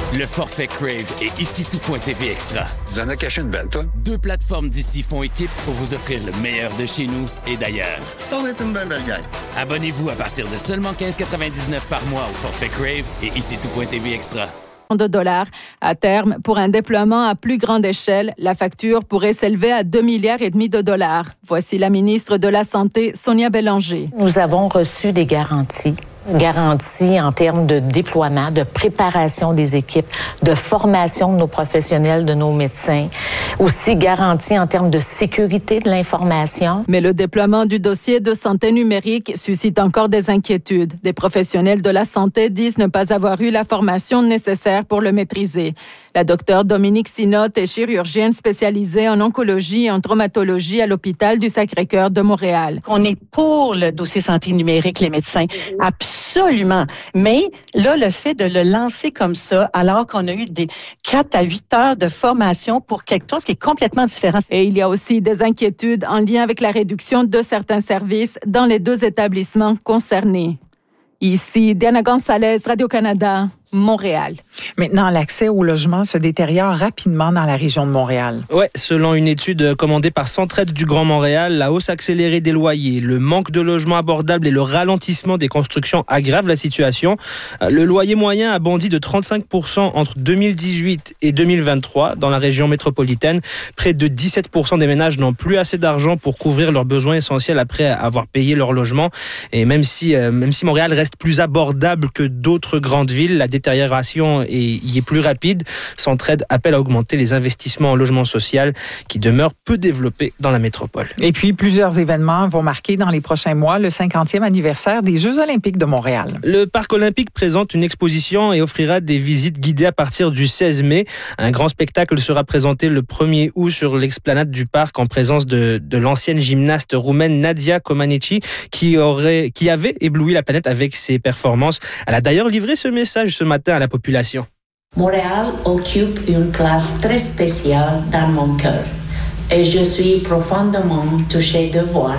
Le forfait Crave et ici tout.tv Extra. Tu en as caché une belle, toi? 2 plateformes d'ici font équipe pour vous offrir le meilleur de chez nous et d'ailleurs. On est une belle gang. Abonnez-vous à partir de seulement 15,99 par mois au forfait Crave et ici tout.tv Extra. $. À terme, pour un déploiement à plus grande échelle, la facture pourrait s'élever à 2,5 milliards. Voici la ministre de la Santé, Sonia Bélanger. Nous avons reçu des garanties en termes de déploiement, de préparation des équipes, de formation de nos professionnels, de nos médecins, aussi garanties en termes de sécurité de l'information. Mais le déploiement du dossier de santé numérique suscite encore des inquiétudes. Des professionnels de la santé disent ne pas avoir eu la formation nécessaire pour le maîtriser. La docteure Dominique Sinotte est chirurgienne spécialisée en oncologie et en traumatologie à l'hôpital du Sacré-Cœur de Montréal. On est pour le dossier santé numérique, les médecins. Absolument. Mais là, le fait de le lancer comme ça, alors qu'on a eu des 4 à 8 heures de formation pour quelque chose qui est complètement différent. Et il y a aussi des inquiétudes en lien avec la réduction de certains services dans les 2 établissements concernés. Ici, Diana Gonzalez, Radio-Canada, Montréal. Maintenant, l'accès au logement se détériore rapidement dans la région de Montréal. Oui, selon une étude commandée par Centraide du Grand Montréal, la hausse accélérée des loyers, le manque de logements abordables et le ralentissement des constructions aggravent la situation. Le loyer moyen a bondi de 35% entre 2018 et 2023 dans la région métropolitaine. Près de 17% des ménages n'ont plus assez d'argent pour couvrir leurs besoins essentiels après avoir payé leur logement. Et même si Montréal reste plus abordable que d'autres grandes villes, la détérioration y est plus rapide. Centraide appelle à augmenter les investissements en logement social qui demeurent peu développés dans la métropole. Et puis, plusieurs événements vont marquer dans les prochains mois le 50e anniversaire des Jeux olympiques de Montréal. Le Parc olympique présente une exposition et offrira des visites guidées à partir du 16 mai. Un grand spectacle sera présenté le 1er août sur l'esplanade du parc en présence de l'ancienne gymnaste roumaine Nadia Comaneci qui avait ébloui la planète avec ses performances. Elle a d'ailleurs livré ce message ce matin à la population. Montréal occupe une place très spéciale dans mon cœur et je suis profondément touchée de voir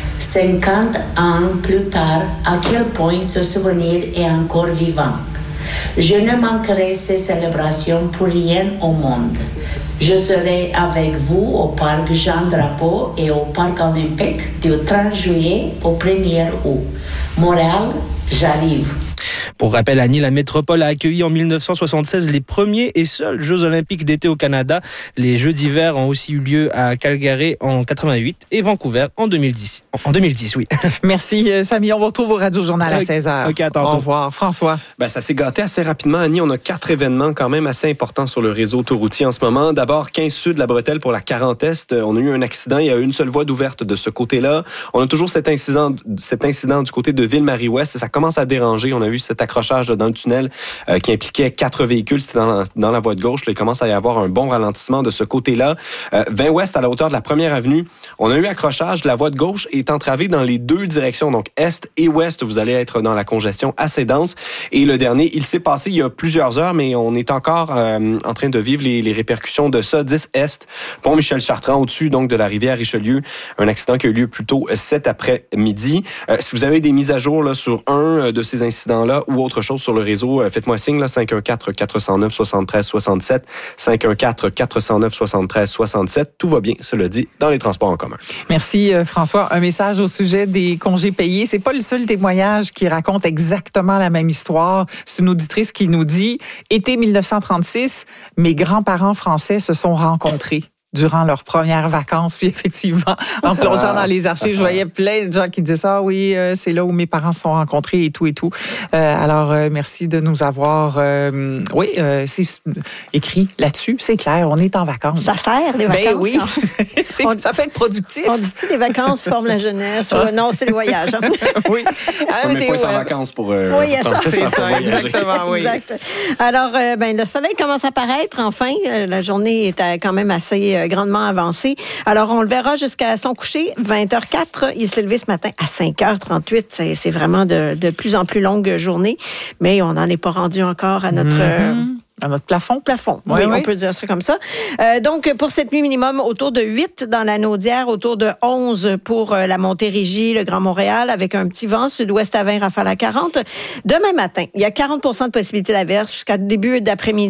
50 ans plus tard à quel point ce souvenir est encore vivant. Je ne manquerai ces célébrations pour rien au monde. Je serai avec vous au parc Jean-Drapeau et au parc olympique du 30 juillet au 1er août. Montréal, j'arrive. Pour rappel, Annie, la métropole a accueilli en 1976 les premiers et seuls Jeux olympiques d'été au Canada. Les Jeux d'hiver ont aussi eu lieu à Calgary en 88 et Vancouver en 2010. En 2010, oui. Merci, Samy. On vous retrouve au Radio-Journal à 16h. OK, à tantôt. Au revoir. François. Ça s'est gâté assez rapidement, Annie. On a 4 événements quand même assez importants sur le réseau autoroutier en ce moment. D'abord, 15 Sud, la bretelle pour la 40 Est. On a eu un accident. Il y a une seule voie d'ouverte de ce côté-là. On a toujours cet incident du côté de Ville-Marie-Ouest. Ça commence à déranger. On a vu cet accrochage dans le tunnel qui impliquait 4 véhicules. C'était dans la voie de gauche. Là, il commence à y avoir un bon ralentissement de ce côté-là. 20 Ouest, à la hauteur de la 1er avenue, on a eu accrochage. La voie de gauche est entravée dans les 2 directions, donc Est et Ouest. Vous allez être dans la congestion assez dense. Et le dernier, il s'est passé il y a plusieurs heures, mais on est encore en train de vivre les répercussions de ça. 10 Est, pont Michel-Chartrand, au-dessus donc de la rivière Richelieu. Un accident qui a eu lieu plus tôt cet après-midi. Si vous avez des mises à jour là, sur un de ces incidents-là ou autre chose sur le réseau, faites-moi signe, 514-409-73-67, 514-409-73-67. Tout va bien, cela dit, dans les transports en commun. Merci, François. Un message au sujet des congés payés. C'est pas le seul témoignage qui raconte exactement la même histoire. C'est une auditrice qui nous dit « Été 1936, mes grands-parents français se sont rencontrés. » durant leurs premières vacances. Puis effectivement, en plongeant dans les archives, je voyais plein de gens qui disaient ça. Oui, c'est là où mes parents se sont rencontrés et tout et tout. Alors, merci de nous avoir c'est écrit là-dessus. C'est clair, on est en vacances. Ça sert, les vacances. Ben oui, ça fait être productif. On dit-tu les vacances forment la jeunesse? Non, c'est le voyage. Hein? Oui. Mais il faut être en vacances pour... oui, c'est ça, exactement, oui. Exact. Alors, le soleil commence à paraître, enfin. La journée est quand même assez grandement avancée. Alors, on le verra jusqu'à son coucher, 20h04. Il s'est levé ce matin à 5h38. C'est vraiment de plus en plus longue journée, mais on n'en est pas rendu encore à notre... À notre plafond? Oui, on peut dire ça comme ça. Donc, pour cette nuit minimum, autour de 8 dans la Naudière, autour de 11 pour la Montérégie, le Grand Montréal, avec un petit vent sud-ouest à 20, rafale à 40. Demain matin, il y a 40% de possibilité d'averse jusqu'à début d'après-midi.